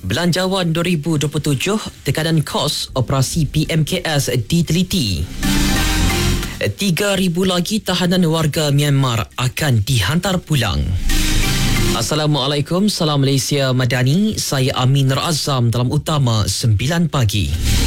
Belanjawan 2027, tekanan kos operasi PMKS diteliti. 3,000 lagi tahanan warga Myanmar akan dihantar pulang. Assalamualaikum, salam Malaysia Madani. Saya Amin Razam dalam Utama 9 Pagi.